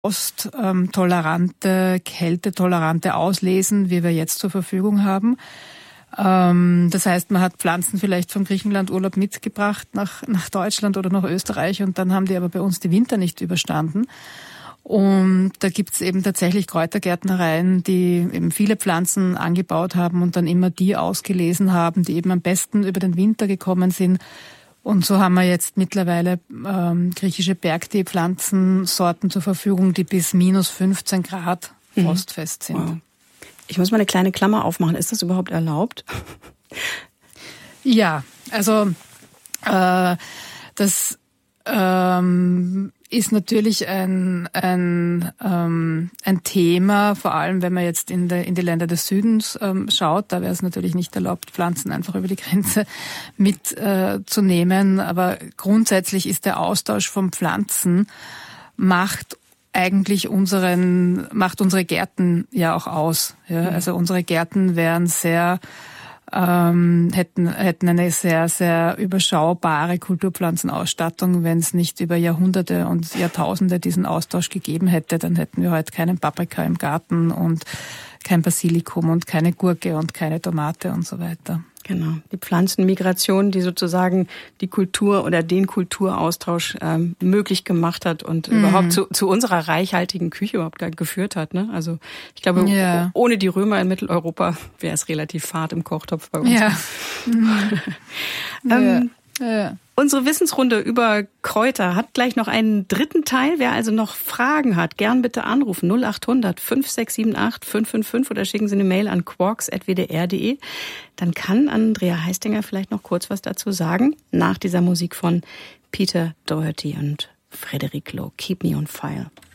frosttolerante, kältetolerante auslesen, wie wir jetzt zur Verfügung haben. Das heißt, man hat Pflanzen vielleicht vom Griechenland-Urlaub mitgebracht nach Deutschland oder nach Österreich und dann haben die aber bei uns die Winter nicht überstanden. Und da gibt's eben tatsächlich Kräutergärtnereien, die eben viele Pflanzen angebaut haben und dann immer die ausgelesen haben, die eben am besten über den Winter gekommen sind. Und so haben wir jetzt mittlerweile griechische Bergtee-Pflanzensorten zur Verfügung, die bis minus 15 Grad frostfest sind. Wow. Ich muss mal eine kleine Klammer aufmachen. Ist das überhaupt erlaubt? Ja, also das ist natürlich ein Thema, vor allem wenn man jetzt in die Länder des Südens schaut. Da wäre es natürlich nicht erlaubt, Pflanzen einfach über die Grenze mitzunehmen. Aber grundsätzlich ist der Austausch von Pflanzen macht unsere Gärten ja auch aus. Ja? Also unsere Gärten wären hätten eine sehr, sehr überschaubare Kulturpflanzenausstattung, wenn es nicht über Jahrhunderte und Jahrtausende diesen Austausch gegeben hätte. Dann hätten wir heute keinen Paprika im Garten und kein Basilikum und keine Gurke und keine Tomate und so weiter. Genau, die Pflanzenmigration, die sozusagen die Kultur oder den Kulturaustausch möglich gemacht hat und überhaupt zu unserer reichhaltigen Küche überhaupt geführt hat. Ne? Also ich glaube, ohne die Römer in Mitteleuropa wäre es relativ fad im Kochtopf bei uns. Ja. Unsere Wissensrunde über Kräuter hat gleich noch einen dritten Teil. Wer also noch Fragen hat, gern bitte anrufen 0800 5678 555 oder schicken Sie eine Mail an quarks@wdr.de. Dann kann Andrea Heistinger vielleicht noch kurz was dazu sagen, nach dieser Musik von Peter Doherty und Frederic Lowe. Keep Me on Fire.